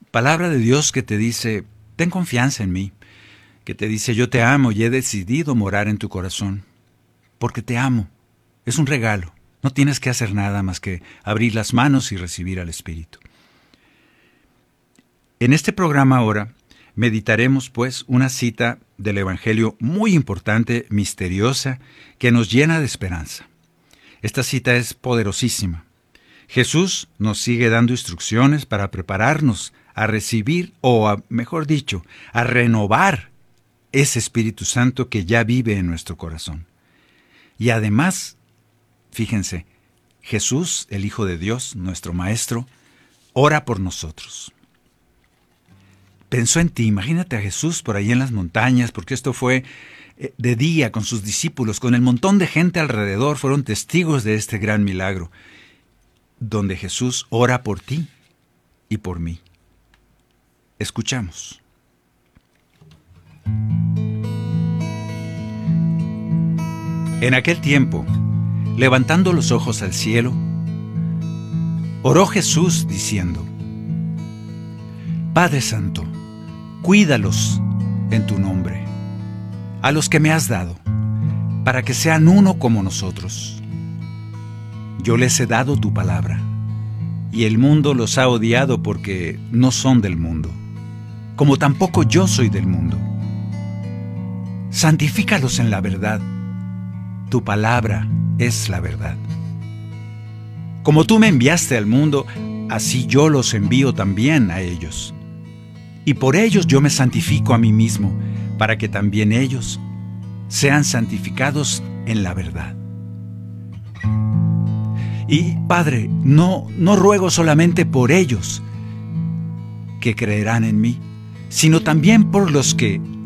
Palabra de Dios que te dice, ten confianza en mí, que te dice, yo te amo y he decidido morar en tu corazón, porque te amo. Es un regalo. No tienes que hacer nada más que abrir las manos y recibir al Espíritu. En este programa ahora meditaremos pues una cita del Evangelio muy importante, misteriosa, que nos llena de esperanza. Esta cita es poderosísima. Jesús nos sigue dando instrucciones para prepararnos a recibir, mejor dicho, a renovar ese Espíritu Santo que ya vive en nuestro corazón. Y además, fíjense, Jesús, el Hijo de Dios, nuestro Maestro, ora por nosotros. Pensó en ti, imagínate a Jesús por ahí en las montañas, porque esto fue de día con sus discípulos, con el montón de gente alrededor, fueron testigos de este gran milagro, donde Jesús ora por ti y por mí. Escuchamos. En aquel tiempo, levantando los ojos al cielo, oró Jesús diciendo: Padre Santo, cuídalos en tu nombre, a los que me has dado, para que sean uno como nosotros. Yo les he dado tu palabra, y el mundo los ha odiado porque no son del mundo, como tampoco yo soy del mundo. Santifícalos en la verdad. Tu palabra es la verdad. Como tú me enviaste al mundo, así yo los envío también a ellos. Y por ellos yo me santifico a mí mismo, para que también ellos sean santificados en la verdad. Y, Padre, no ruego solamente por ellos que creerán en mí, sino también por los que